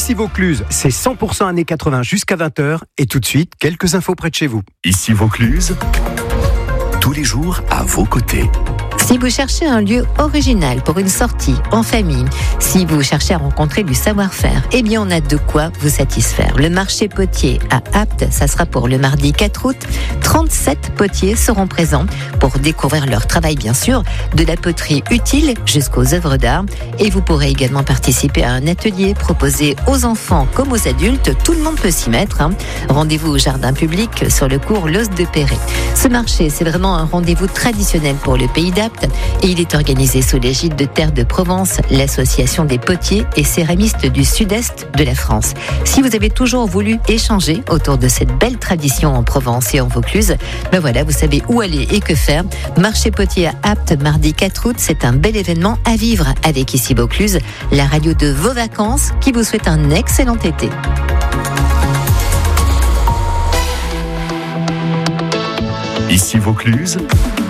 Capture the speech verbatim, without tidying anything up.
Ici Vaucluse, c'est cent pour cent années quatre-vingts jusqu'à vingt heures. Et tout de suite, quelques infos près de chez vous. Ici Vaucluse, tous les jours à vos côtés. Si vous cherchez un lieu original pour une sortie en famille, si vous cherchez à rencontrer du savoir-faire, eh bien on a de quoi vous satisfaire. Le marché potier à Apt, ça sera pour le mardi quatre août. trente-sept potiers seront présents pour découvrir leur travail bien sûr, de la poterie utile jusqu'aux œuvres d'art. Et vous pourrez également participer à un atelier proposé aux enfants comme aux adultes. Tout le monde peut s'y mettre. Hein. Rendez-vous au jardin public sur le cours Los de Perret. Ce marché, c'est vraiment un rendez-vous traditionnel pour le pays d'Apt. Et il est organisé sous l'égide de Terre de Provence, l'association des potiers et céramistes du sud-est de la France. Si vous avez toujours voulu échanger autour de cette belle tradition en Provence et en Vaucluse, ben voilà, vous savez où aller et que faire. Marché potier à Apt, mardi quatre août, c'est un bel événement à vivre avec Ici Vaucluse, la radio de vos vacances qui vous souhaite un excellent été. Ici Vaucluse,